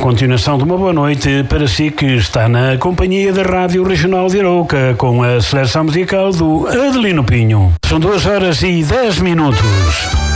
continuação de uma boa noite para si que está na companhia da Rádio Regional de Arouca com a seleção musical do Adelino Pinho. São 2 horas e 10 minutos.